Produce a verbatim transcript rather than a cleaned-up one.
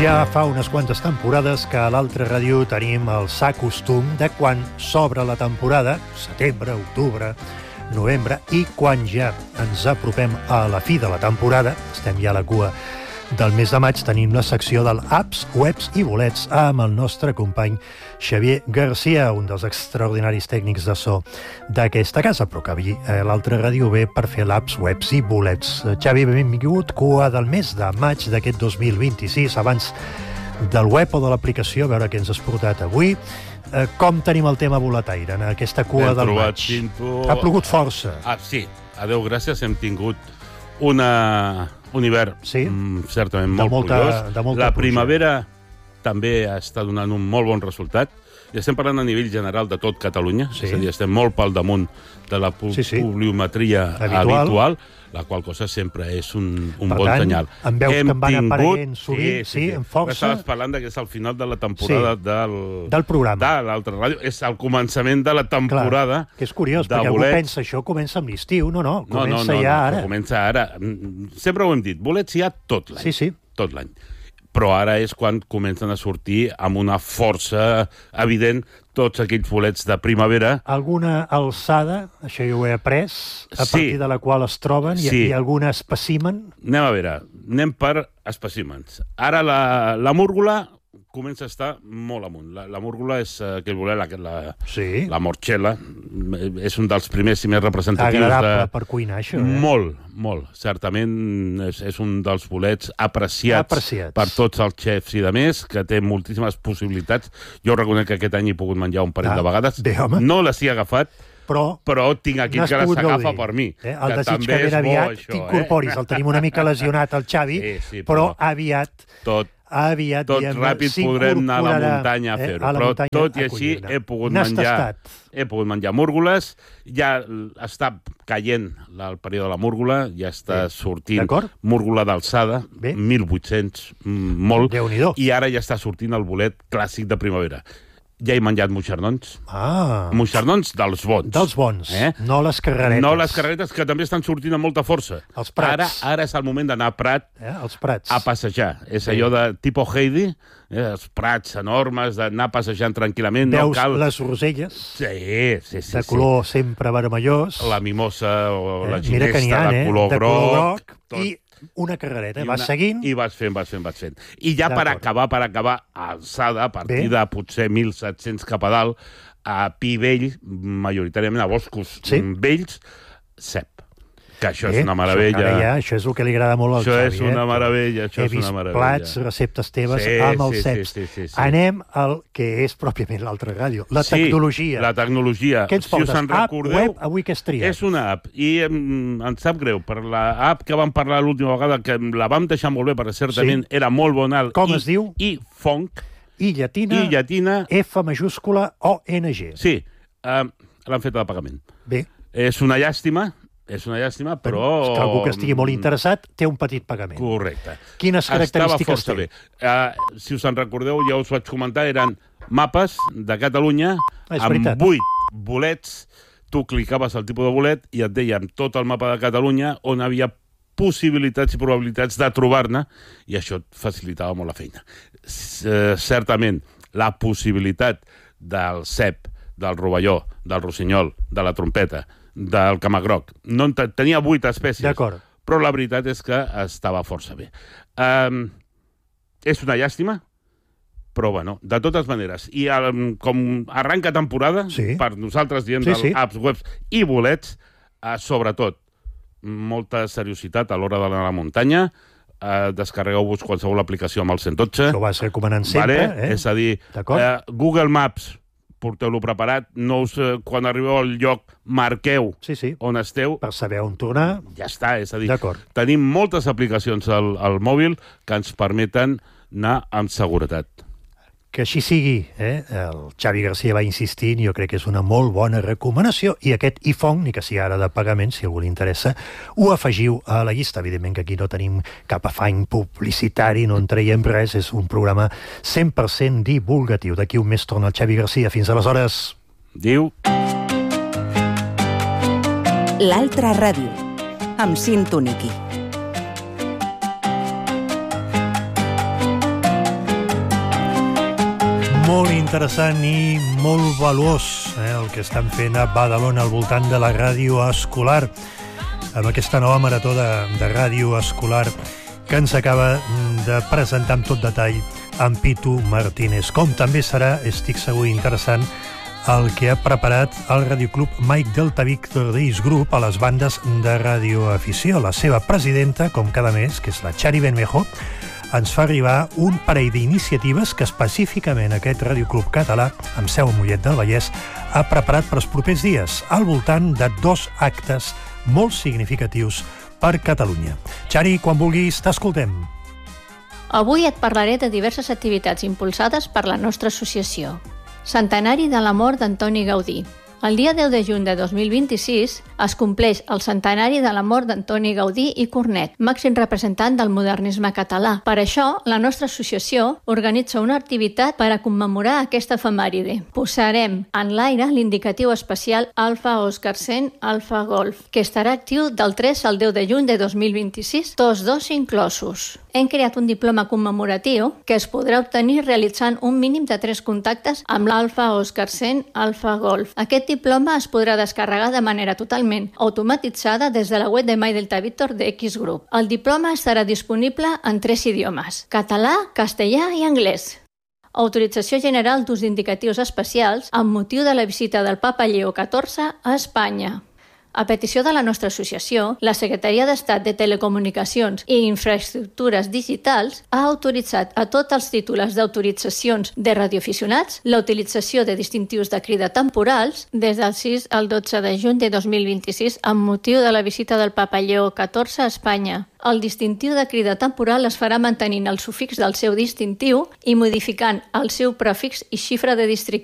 Ja fa unes quantes temporades que a l'altra ràdio tenim el sa costum de quan s'obre la temporada, setembre, octubre, novembre, i quan ja ens apropem a la fi de la temporada, estem ja a la cua del mes de maig, tenim la secció del apps, webs i bolets amb el nostre company Xavier Garcia, un dels extraordinaris tècnics de so d'aquesta casa, però que avui eh, l'altra ràdio ve per fer l'apps, webs i bolets. Eh, Xavi, benvingut, cua del mes de maig d'aquest dos mil vint-i-sis, abans del web o de l'aplicació, a veure què ens has portat avui. Eh, com tenim el tema boletaire en aquesta cua Hem del trobat, maig? Cinto... Ha plogut força. Ah, sí. Adéu, gràcies. Hem tingut una... un hivern Sí. mm, certament De molt molta- plujós. de molta La pluja. primavera també està donant un molt bon resultat. I estem parlant a nivell general de tot Catalunya. Sí. És a dir, estem molt pel damunt de la pu- Sí, sí. pluviometria Habitual. habitual, la qual cosa sempre és un, un Per bon tant, senyal. em veus que Hem em van tingut- apareguent sovint, sí, amb força. Estaves parlant que és el final de la temporada Sí. del... Del programa. de l'altra ràdio. És el començament de la temporada. Clar, que és curiós, de perquè algú bolets. pensa això comença amb l'estiu. No, no, No, no, comença no, ja no, ara. que comença ara. Mm, Sempre ho hem dit, bolets hi ha tot l'any. Sí, sí. Tot l'any. Però ara és quan comencen a sortir amb una força evident tots aquells bolets de primavera. Alguna alçada, això jo ho he après, a Sí. partir de la qual es troben, i, Sí. i algun espècimen. Anem a veure, anem per espècimens. Ara la, la múrgola comença a estar molt amunt. La, la múrgola és eh, aquell bolet, la, la, Sí. la morxela, és un dels primers i més representatius Agradable de... per cuinar, això. Eh? Molt, molt. Certament és, és un dels bolets apreciats, Apreciats. per tots els xefs i de més, que té moltíssimes possibilitats. Jo reconec que aquest any he pogut menjar un parell Ah, de vegades. bé, home. No les he agafat, Però però tinc aquí n'has que les pogut agafa gaudir, per mi. Eh? El que desig també que ben és bo, aviat això, t'incorporis. Eh? El tenim una mica lesionat, el Xavi, Sí, sí, però però- aviat, Tot, aviat tot diguem, ràpid podrem anar a la s'incorporarà, muntanya a eh, fer-ho. a la Però muntanya tot i a així collir-ne. he pogut N'has menjar... tastat? He pogut menjar múrgoles, ja està caient el període de la múrgola, ja està Sí. sortint D'acord. múrgola d'alçada, Bé. mil vuit-cents, mm, molt, Déu-n'hi-do. i ara ja està sortint el bolet clàssic de primavera. Ja he menjat moixernons, Ah, moixernons dels bons. dels bons, Eh? no les carreretes. No les carretes, que també estan sortint amb molta força. Els prats. Ara, ara és el moment d'anar a Prat Eh? Els prats. a passejar. És Sí. allò de tipus Heidi, eh, els prats enormes, d'anar passejant tranquil·lament. Veus no cal... les roselles, Sí, sí, sí. de sí. color sempre vermellós. La mimosa o la Eh, Mira que n'hi ginesta ha, de eh? color de groc. color groc. tot. I una carrereta. I Vas una- seguint. I vas fent, vas fent, vas fent. I ja per D'acord. acabar, per acabar, alçada, a partir Bé. de potser mil set-cents cap a dalt, a pi vell, majoritàriament a boscos Sí. mm, vells, cep. Que això Bé, és una meravella. Això, ja, això és el que li agrada molt al Això Xavi. és una eh? meravella, això He és una vist meravella. plats, receptes teves Sí, amb els sí, ceps. sí, sí, sí, sí. Anem al que és pròpiament l'altra ràdio, la Sí, tecnologia. la tecnologia. Què ens Si us portes? en App, recordeu, web, avui què has triat? és una app, i em, em sap greu, per la app que vam parlar l'última vegada, que la vam deixar molt bé, perquè certament Sí. era molt bona. Com i, es diu? I Fonc, I llatina, i llatina, F majúscula O N G. sí, eh, l'han fet de pagament. Bé, És una llàstima, és una llàstima, però... és que algú que estigui molt interessat té un petit pagament. Correcte. Quines característiques Estava força té? bé. Uh, si us en recordeu, ja us vaig comentar, eren mapes de Catalunya És amb veritat. vuit bolets. Tu clicaves el tipus de bolet i et deien tot el mapa de Catalunya on havia possibilitats i probabilitats de trobar-ne, i això et facilitava molt la feina. S eh, certament, la possibilitat del cep, del rovelló, del rossinyol, de la trompeta, del camagroc, no en te- tenia vuit espècies. D'acord. Però la veritat és que estava força bé. Um, és una llàstima, però bueno, de totes maneres. I um, com arranca temporada, Sí. per nosaltres diem Sí, del sí. apps, webs i bolets, uh, sobretot, molta seriositat a l'hora d'anar a la muntanya. Uh, descarregueu-vos qualsevol aplicació amb el cent dotze. Això ho vas recomanant sempre, vale? eh? És a dir, D'acord. uh, Google Maps, porteu-lo preparat, no us, uh, quan arribeu al lloc, marqueu Sí, sí, on esteu, per saber on tornar. ja està, és a dir, D'acord. tenim moltes aplicacions al, al mòbil que ens permeten anar amb seguretat. Que així sigui, eh? El Xavi Garcia va insistint, jo crec que és una molt bona recomanació, i aquest iPhone, ni que sigui ara de pagament, si a algú li interessa, ho afegiu a la llista. Evidentment que aquí no tenim cap afany publicitari, no en traiem res, és un programa cent per cent divulgatiu. D'aquí un mes torna el Xavi Garcia. Fins aleshores. Diu... L'altra ràdio, amb Cinto Niqui. Molt interessant i molt valuós eh, el que estan fent a Badalona al voltant de la ràdio escolar, amb aquesta nova marató de, de ràdio escolar que ens acaba de presentar amb tot detall en Pitu Martínez. Com també serà, estic segur, interessant el que ha preparat el radioclub Mike Delta Victor Days Group a les bandes de radioafició. La seva presidenta, com cada mes, que és la Chari Benmejo, ens fa arribar un parell d'iniciatives que específicament aquest radioclub català, amb seu a Mollet del Vallès, ha preparat per als propers dies, al voltant de dos actes molt significatius per Catalunya. Chari, quan vulguis, t'escoltem. Avui et parlaré de diverses activitats impulsades per la nostra associació. Centenari de la mort d'Antoni Gaudí. El dia deu de juny de dos mil vint-i-sis es compleix el centenari de la mort d'Antoni Gaudí i Cornet, màxim representant del modernisme català. Per això, la nostra associació organitza una activitat per a commemorar aquesta efemèride. Posarem en l'aire l'indicatiu especial Alfa Òscar cent Alfa Golf, que estarà actiu del tres al deu de juny de dos mil vint-i-sis, tots dos inclosos. Hem creat un diploma commemoratiu que es podrà obtenir realitzant un mínim de tres contactes amb l'Alfa Òscar cent Alfa Golf. Aquest diploma es podrà descarregar de manera totalment automatitzada des de la web de Mike Delta Victor de X Group. El diploma estarà disponible en tres idiomes: català, castellà i anglès. Autorització general d'ús d'indicatius especials amb motiu de la visita del Papa Lleó catorze a Espanya. A petició de la nostra associació, la Secretaria d'Estat de Telecomunicacions i Infraestructures Digitals ha autoritzat a tots els titulars d'autoritzacions de radioaficionats la utilització de distintius de crida temporals des del sis al dotze de juny de dos mil vint-i-sis amb motiu de la visita del Papa Lleó catorze a Espanya. El distintiu de crida temporal es farà mantenint el sufix del seu distintiu i modificant el seu prefix i xifra de districte.